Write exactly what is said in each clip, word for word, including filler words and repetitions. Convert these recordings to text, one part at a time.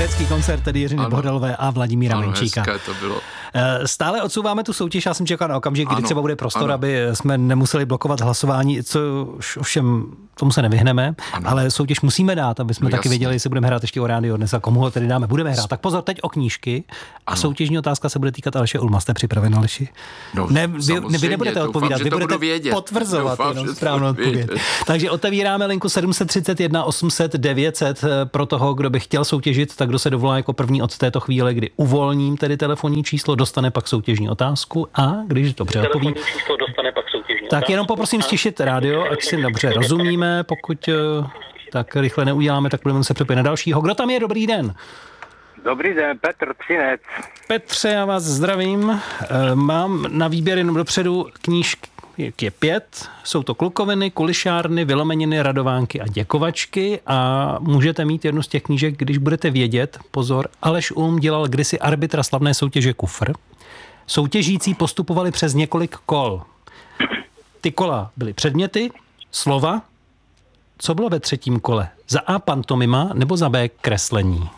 herecký koncert tedy Jiřiny Bohdalové a Vladimíra ano, Menčíka. Hezké to bylo. Stále odsouváme tu soutěž, já jsem čekal na okamžik, kdy ano, třeba bude prostor, ano. aby jsme nemuseli blokovat hlasování, co ovšem tomu se nevyhneme, ano. ale soutěž musíme dát, aby jsme no, taky jasný. věděli, jestli budeme hrát ještě o rádio dnes a komu ho tedy dáme. Budeme hrát. Tak pozor, teď o knížky a ano. soutěžní otázka se bude týkat Aleše Ulma. Jste připraven, Aleši? No, ne, vy, ne, vy nebudete doufám, odpovídat, vy budete vědět. potvrzovat doufám, jenom správnou odpověď. Takže otevíráme linku sedm set třicet jedna osm set devět set pro toho, kdo by chtěl soutěžit, tak kdo se dovolá jako první od této chvíle, kdy uvolním tedy telefonní číslo, dostane pak soutěžní otázku a když dobře odpoví, tak jenom poprosím stišit rádio, ať si dobře rozumíme, pokud tak rychle neuděláme, tak budeme se přepojit na dalšího. Kdo tam je? Dobrý den. Dobrý den, Petr Třinec. Petře, já vás zdravím. Mám na výběr jenom dopředu knížky, je pět. Jsou to klukoviny, kulišárny, vylomeniny, radovánky a děkovačky a můžete mít jednu z těch knížek, když budete vědět. Pozor, Aleš Ulm dělal kdysi arbitra slavné soutěže Kufr. Soutěžící postupovali přes několik kol. Ty kola byly předměty, slova. Co bylo ve třetím kole? Za A pantomima nebo za B kreslení?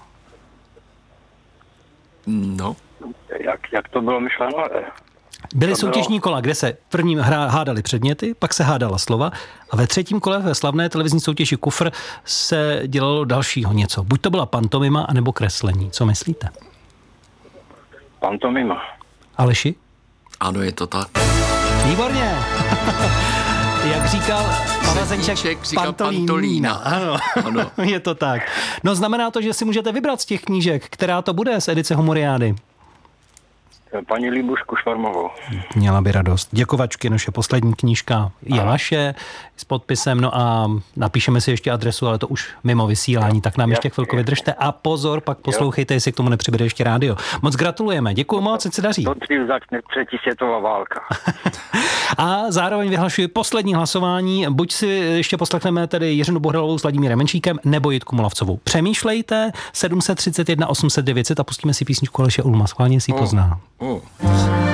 No. Jak, jak to bylo myšleno? Byly soutěžní kola, kde se prvním hádali předměty, pak se hádala slova a ve třetím kole ve slavné televizní soutěži Kufr se dělalo dalšího něco. Buď to byla pantomima, anebo kreslení. Co myslíte? Pantomima. Aleši? Ano, je to tak. Výborně! Jak říkal Pavel Zeníček, pantolína. Ano, ano. Je to tak. No znamená to, že si můžete vybrat z těch knížek, která to bude z edice Humoriády. Paní Líbušku Švarmovou. Měla by radost. Děkovačky, naše poslední knížka je vaše s podpisem, no a napíšeme si ještě adresu, ale to už mimo vysílání, jo. tak nám ještě chvilku vydržte a pozor, pak poslouchejte, jo. jestli k tomu nepřibude ještě rádio. Moc gratulujeme, děkuju moc, ať se daří. To dřív začne třetí světová válka. A zároveň vyhlašuji poslední hlasování, buď si ještě poslechneme tedy Jiřinu Bohdalovou s Vladimírem Menčíkem, nebo Jitku Molavcovou. Přemýšlejte, sedm set třicet jedna osm set devět set a pustíme si písničku Aleše Ulma, schválně si ji pozná. Oh.